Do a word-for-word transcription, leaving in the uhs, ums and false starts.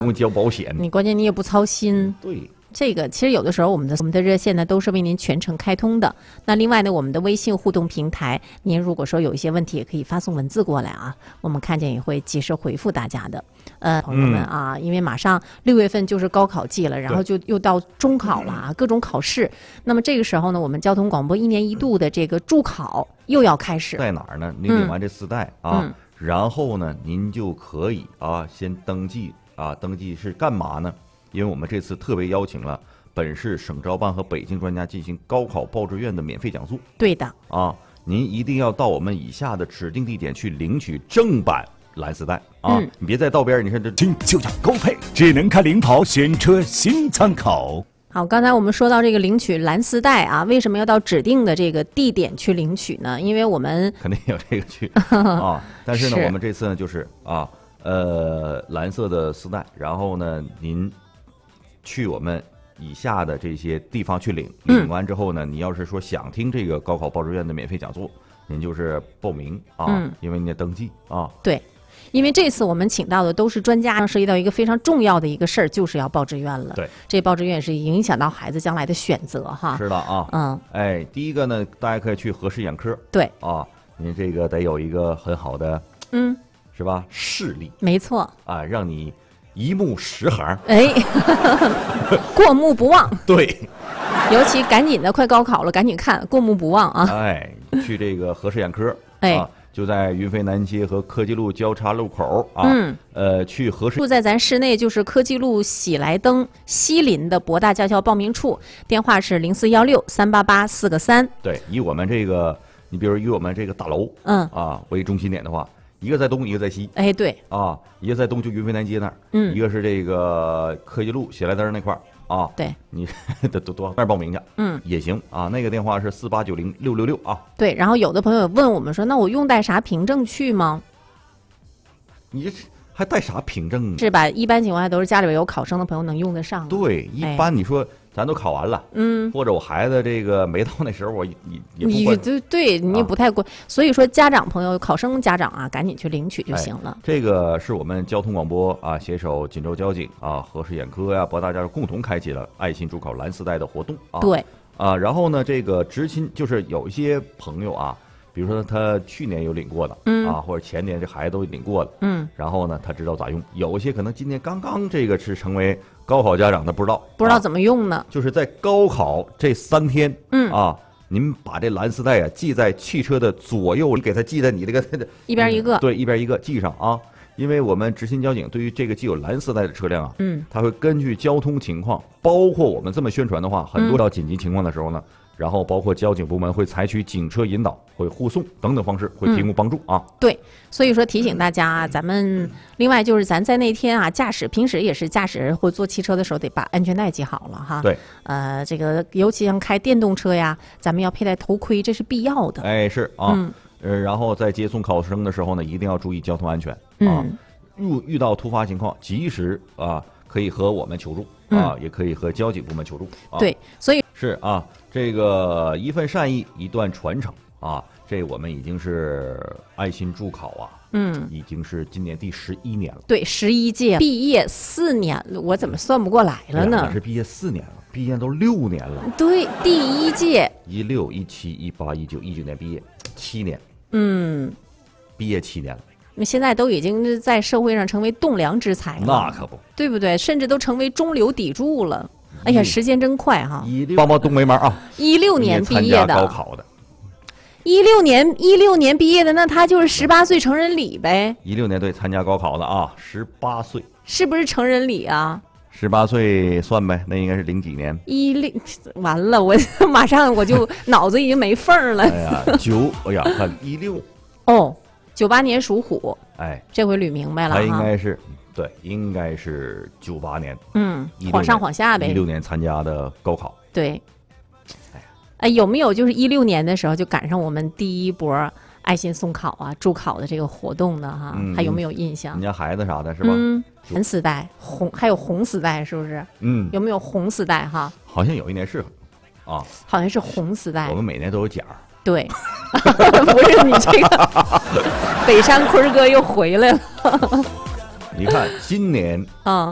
不用交保险， 你关键你也不操心。 对。 这个其实有的时候我们的我们的热线呢都是为您全程开通的。那另外呢，我们的微信互动平台，您如果说有一些问题，也可以发送文字过来啊，我们看见也会及时回复大家的。呃，朋友们啊，因为马上六月份就是高考季了，然后就又到中考了啊，各种考试。那么这个时候呢，我们交通广播一年一度的这个助考又要开始。 在哪儿呢？您领完这四代、嗯、啊、 嗯， 然后呢，您就可以啊先登记啊，登记是干嘛呢？因为我们这次特别邀请了本市省招办和北京专家进行高考报志愿的免费讲座。 对的啊，您一定要到我们以下的指定地点去领取正版蓝丝带啊！ 嗯、 你别在道边，你看这听就要高配，智能开领跑选车新参考。 好，刚才我们说到这个领取蓝丝带啊，为什么要到指定的这个地点去领取呢？因为我们肯定有这个去啊，但是呢， 是我们这次呢就是啊，呃，蓝色的丝带，然后呢，您去我们以下的这些地方去领，领完之后呢，嗯、你要是说想听这个高考报志愿的免费讲座，您就是报名啊，嗯、因为你得登记啊。 对。因为这次我们请到的都是专家，涉及到一个非常重要的一个事儿，就是要报志愿了。 对， 这报志愿是影响到孩子将来的选择哈。 是的啊， 嗯， 哎，第一个呢，大家可以去合适眼科。 对啊，您这个得有一个很好的， 嗯， 是吧？视力。 没错。 啊，让你一目十行。 哎，过目不忘。 对。 尤其赶紧的，快高考了，赶紧看，过目不忘啊！ 哎，去这个合适眼科， 哎、 啊，就在云飞南街和科技路交叉路口啊。 嗯， 呃，去合适。 住在咱市内就是科技路喜来登西林的博大驾校报名处，电话是零四幺六三八八四个三。 对，以我们这个，你比如以我们这个大楼， 嗯啊为中心点的话，一个在东，一个在西。 哎，对。 啊，一个在东就云飞南街那儿， 嗯， 一个是这个科技路喜来登那块儿。啊， 对， 你得多多那儿报名去， 嗯， 也行啊。那个电话是四八九零六六六啊。 对，然后有的朋友问我们说，那我用带啥凭证去吗？ 你这还带啥凭证？ 是吧？一般情况下都是家里边有考生的朋友能用得上。 对，一般你说、哎、咱都考完了， 嗯， 或者我孩子这个没到那时候，我也也不你对对，你也不太过、啊，所以说家长朋友、考生家长啊，赶紧去领取就行了。 哎、这个是我们交通广播啊，携手锦州交警啊、合适眼科呀、博大驾校共同开启了爱心助考蓝丝带的活动啊。 对啊，然后呢，这个执勤就是有一些朋友啊。比如说他去年有领过的， 嗯啊，或者前年这孩子都领过了， 嗯， 然后呢，他知道咋用。有一些可能今年刚刚这个是成为高考家长，他不知道， 不知道怎么用呢。 啊、就是在高考这三天， 嗯啊，您把这蓝丝带啊系在汽车的左右，你给它系在你这个一边一个， 嗯、对，一边一个系上啊。因为我们执勤交警对于这个系有蓝丝带的车辆啊， 嗯， 他会根据交通情况，包括我们这么宣传的话，很多到紧急情况的时候呢。嗯，然后包括交警部门会采取警车引导、会护送等等方式，会提供帮助啊、 嗯。对，所以说提醒大家啊，咱们另外就是咱在那天啊，驾驶平时也是驾驶或坐汽车的时候得把安全带系好了哈。 对， 呃，这个尤其像开电动车呀，咱们要佩戴头盔，这是必要的。 哎，是啊， 嗯， 呃，然后在接送考生的时候呢，一定要注意交通安全啊。 嗯， 遇遇到突发情况，及时啊可以和我们求助啊、嗯，也可以和交警部门求助啊。 对，所以是啊。这个一份善意，一段传承啊！这我们已经是爱心助考啊， 嗯， 已经是今年第十一年了。 对，十一届毕业四年了，我怎么算不过来了呢？ 是毕业四年了，毕业都六年了。 对，第一届一六、一七、一八、一九、一九年毕业，七年。 嗯， 毕业七年了。 那现在都已经在社会上成为栋梁之才了， 那可不， 对不对？甚至都成为中流砥柱了。哎呀，时间真快哈！ 帮帮东北忙啊！ 一六年毕业的， 高考的， 一六年一六年毕业的，那他就是十八岁成人礼呗。 一六年对参加高考的啊，十八岁， 是不是成人礼啊？ 十八岁算呗，那应该是零几年。 一零完了，我马上我就脑子已经没缝了。 哎呀，九，哎呀，看一六哦，九八年属虎， 哎， 这回捋明白了哈， 他应该是。对，应该是九八年， 嗯，晃上晃下呗。 一六年参加的高考， 对。哎，有没有就是一六年的时候就赶上我们第一波爱心送考啊、助考的这个活动呢？哈、嗯，还有没有印象？ 你家孩子啥的是吧？ 嗯，蓝丝带、红还有红丝带，是不是？ 嗯， 有没有红丝带哈？ 好像有一年是，啊， 好像是红丝带。 我们每年都有奖。 对，不是你这个北山坤哥又回来了。 你看今年， 嗯。